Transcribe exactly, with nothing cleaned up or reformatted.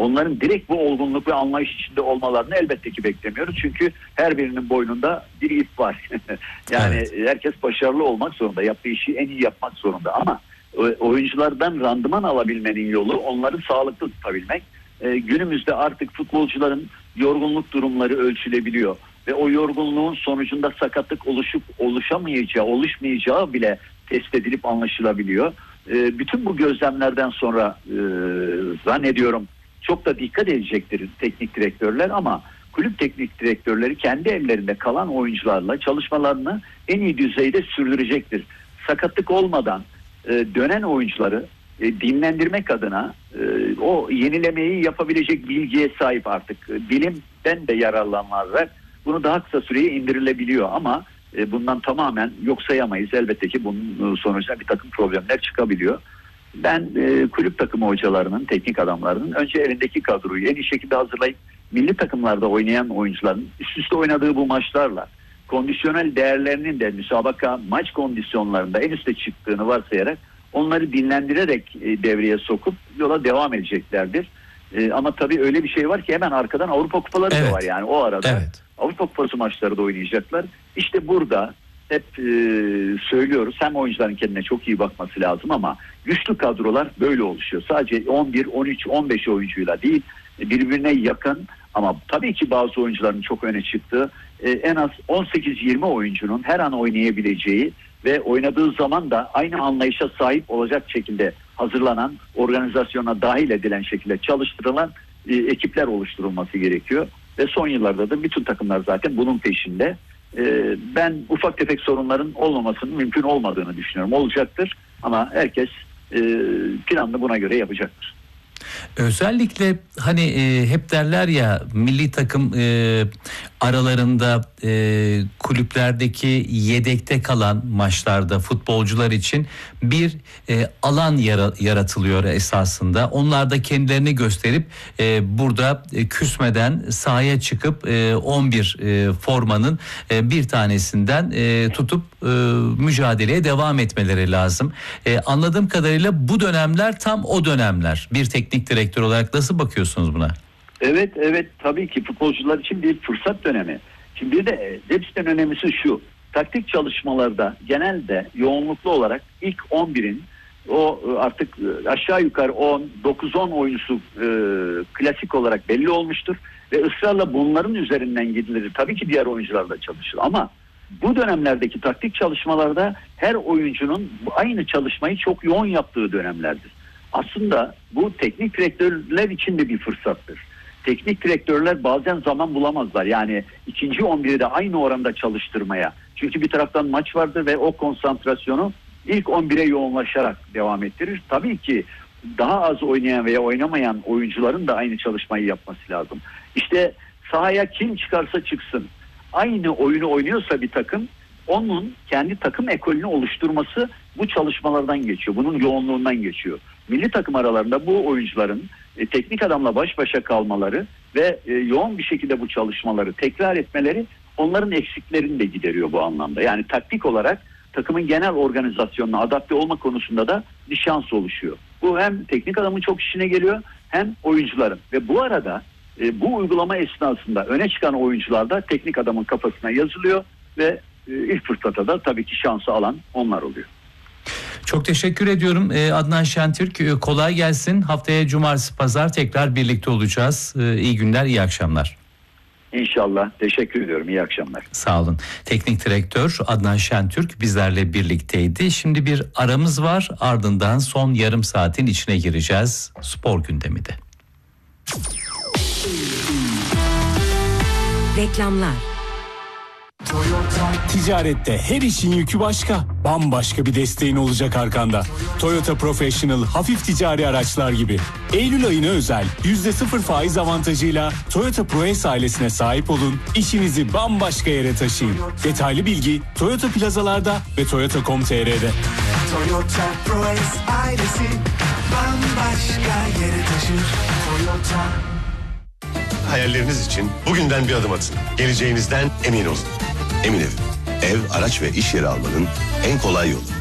onların direkt bu olgunluk ve anlayış içinde olmalarını elbette ki beklemiyoruz. Çünkü her birinin boynunda bir ip var. Yani evet. Herkes başarılı olmak zorunda. Yaptığı işi en iyi yapmak zorunda. Ama oyunculardan randıman alabilmenin yolu onları sağlıklı tutabilmek. Ee, günümüzde artık futbolcuların yorgunluk durumları ölçülebiliyor. Ve o yorgunluğun sonucunda sakatlık oluşup oluşamayacağı, oluşmayacağı bile test edilip anlaşılabiliyor. Ee, bütün bu gözlemlerden sonra e, zannediyorum çok da dikkat edecektir teknik direktörler, ama kulüp teknik direktörleri kendi ellerinde kalan oyuncularla çalışmalarını en iyi düzeyde sürdürecektir. Sakatlık olmadan e, dönen oyuncuları e, dinlendirmek adına e, o yenilemeyi yapabilecek bilgiye sahip artık. E, bilimden de yararlanmalar. Bunu daha kısa süreye indirilebiliyor, ama e, bundan tamamen yok sayamayız. Elbette ki bunun sonucunda bir takım problemler çıkabiliyor. Ben e, kulüp takımı hocalarının, teknik adamlarının önce elindeki kadroyu en iyi şekilde hazırlayıp milli takımlarda oynayan oyuncuların üst üste oynadığı bu maçlarla kondisyonel değerlerinin de müsabaka maç kondisyonlarında en üste çıktığını varsayarak onları dinlendirerek e, devreye sokup yola devam edeceklerdir. E, ama tabii öyle bir şey var ki hemen arkadan Avrupa Kupaları evet. da var, yani o arada evet. Avrupa Kupası maçları da oynayacaklar. İşte burada hep e, söylüyoruz, hem oyuncuların kendine çok iyi bakması lazım, ama güçlü kadrolar böyle oluşuyor. Sadece on bir, on üç, on beş oyuncuyla değil, birbirine yakın, ama tabii ki bazı oyuncuların çok öne çıktığı e, en az on sekiz yirmi oyuncunun her an oynayabileceği ve oynadığı zaman da aynı anlayışa sahip olacak şekilde hazırlanan, organizasyona dahil edilen şekilde çalıştırılan e, ekipler oluşturulması gerekiyor. Ve son yıllarda da bütün takımlar zaten bunun peşinde. E, ben ufak tefek sorunların olmamasının mümkün olmadığını düşünüyorum. Olacaktır, ama herkes e, planını buna göre yapacaktır. Özellikle hani e, hep derler ya, milli takım e, aralarında e, kulüplerdeki yedekte kalan maçlarda futbolcular için bir e, alan yara, yaratılıyor esasında. Onlar da kendilerini gösterip e, burada e, küsmeden sahaya çıkıp e, on bir e, formanın e, bir tanesinden e, tutup e, mücadeleye devam etmeleri lazım. E, anladığım kadarıyla bu dönemler tam o dönemler. Bir teknik direktör olarak nasıl bakıyorsunuz buna? Evet, evet, tabii ki futbolcular için bir fırsat dönemi. Şimdi bir de hepsinden önemlisi şu: taktik çalışmalarda genelde yoğunluklu olarak ilk on birin o artık aşağı yukarı on, dokuz on oyuncusu e, klasik olarak belli olmuştur ve ısrarla bunların üzerinden gidilir. Tabii ki diğer oyuncular da çalışır, ama bu dönemlerdeki taktik çalışmalarda her oyuncunun aynı çalışmayı çok yoğun yaptığı dönemlerdir. Aslında bu teknik direktörler için de bir fırsattır. Teknik direktörler bazen zaman bulamazlar. Yani ikinci on biri de aynı oranda çalıştırmaya. Çünkü bir taraftan maç vardır ve o konsantrasyonu ilk on bire yoğunlaşarak devam ettirir. Tabii ki daha az oynayan veya oynamayan oyuncuların da aynı çalışmayı yapması lazım. İşte sahaya kim çıkarsa çıksın, aynı oyunu oynuyorsa bir takım, onun kendi takım ekolünü oluşturması bu çalışmalardan geçiyor. Bunun yoğunluğundan geçiyor. Milli takım aralarında bu oyuncuların e, teknik adamla baş başa kalmaları ve e, yoğun bir şekilde bu çalışmaları tekrar etmeleri onların eksiklerini de gideriyor bu anlamda. Yani taktik olarak takımın genel organizasyonuna adapte olma konusunda da bir şans oluşuyor. Bu hem teknik adamın çok işine geliyor, hem oyuncuların. Ve bu arada e, bu uygulama esnasında öne çıkan oyuncular da teknik adamın kafasına yazılıyor ve e, ilk fırsatta da tabii ki şansı alan onlar oluyor. Çok teşekkür ediyorum Adnan Şentürk. Kolay gelsin. Haftaya cumartesi pazar tekrar birlikte olacağız. İyi günler, iyi akşamlar. İnşallah. Teşekkür ediyorum. İyi akşamlar. Sağ olun. Teknik direktör Adnan Şentürk bizlerle birlikteydi. Şimdi bir aramız var. Ardından son yarım saatin içine gireceğiz. Spor gündemi de. Reklamlar. Ticarette her işin yükü başka. Bambaşka bir desteğin olacak arkanda. Toyota Professional hafif ticari araçlar gibi. Eylül ayına özel yüzde sıfır faiz avantajıyla Toyota ProAce ailesine sahip olun. İşinizi bambaşka yere taşıyın. Detaylı bilgi Toyota plazalarda ve toyota nokta com nokta tr'de. Toyota ProAce ailesi bambaşka yere taşır. Toyota. Hayalleriniz için bugünden bir adım atın. Geleceğinizden emin olun. Emin Ev, ev, araç ve iş yeri almanın en kolay yolu.